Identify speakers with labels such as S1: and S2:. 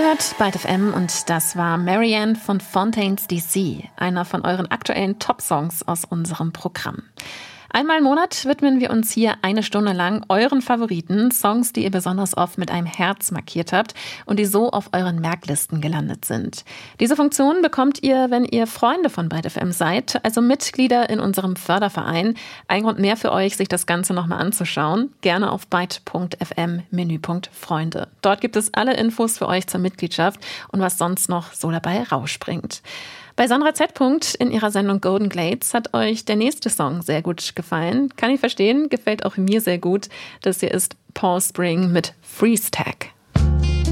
S1: hört Byte FM und das war Marianne von Fontaines DC, einer von euren aktuellen Top-Songs aus unserem Programm. Einmal im Monat widmen wir uns hier 1 Stunde lang euren Favoriten, Songs, die ihr besonders oft mit einem Herz markiert habt und die so auf euren Merklisten gelandet sind. Diese Funktion bekommt ihr, wenn ihr Freunde von Byte FM seid, also Mitglieder in unserem Förderverein. Ein Grund mehr für euch, sich das Ganze nochmal anzuschauen. Gerne auf byte.fm Menüpunkt Freunde. Dort gibt es alle Infos für euch zur Mitgliedschaft und was sonst noch so dabei rausspringt. Bei Sandra Z. in ihrer Sendung Golden Glades hat euch der nächste Song sehr gut gefallen. Kann ich verstehen, gefällt auch mir sehr gut. Das hier ist Paul Spring mit Freeze Tag.